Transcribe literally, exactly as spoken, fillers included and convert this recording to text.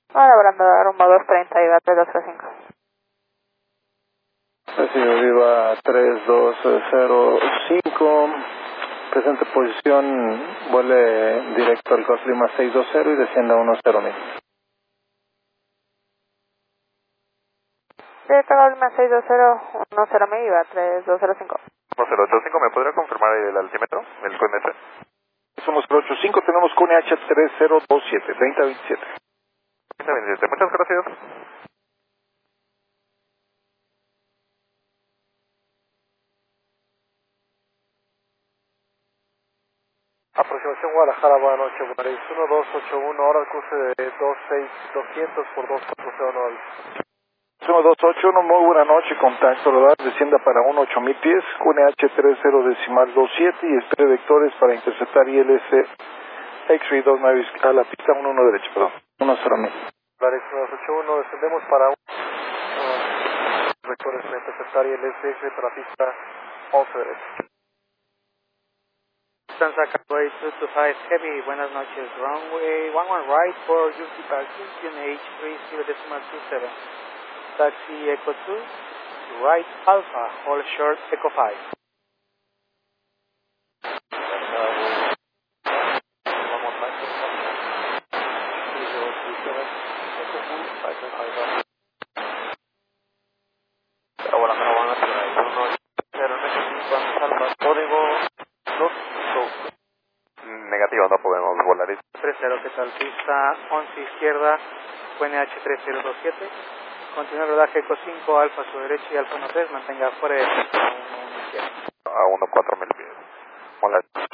Ahora hablando rumbo dos treinta, iba tres dos cero cinco. Señor, iba tres dos cero cinco, presente posición, vuele directo al Golf Lima seis dos cero y descienda a uno cero mil. Directo al Lima seis dos cero, uno cero mil, iba tres dos cero cinco. uno cero ocho cinco, ¿me podría confirmar el altímetro, el C O N H? Es uno cero ocho cinco, tenemos C O N H tres cero dos siete, treinta veintisiete. treinta veintisiete, muchas gracias. Aproximación Guadalajara, buenas noches, Buenaris uno dos ocho uno, ahora el cruce de dos seis doscientos por dos cuatro cero nueve. uno dos ocho uno, muy buena noche, contacto radar, descienda para uno ocho mil pies, C O N H tres cero decimal dos siete y espere vectores para interceptar I L S X-Ray dos nueve a la pista uno uno derecho, perdón, uno cero mil. Buenaris uno dos ocho uno, descendemos para un uh, vectores para interceptar I L S X-Ray para la pista once derecho. Lufthansa Runway two two five Heavy, buenas noches. Runway one one right for U T parking, Q N H three zero decimal two seven. Taxi Echo two, right Alpha, hold short Echo five. Ahora me lo van a hacer ahí, uno cero Alfa, código dos dos. Negativo, no podemos volar. tres cero, ¿qué tal? Pista once izquierda, Q N H tres cero dos siete. Continúa el rodaje Eco cinco, Alfa a su derecha y Alfa uno tres, mantenga fuera de pista uno uno izquierda. A uno cuatro mil pies. Hola.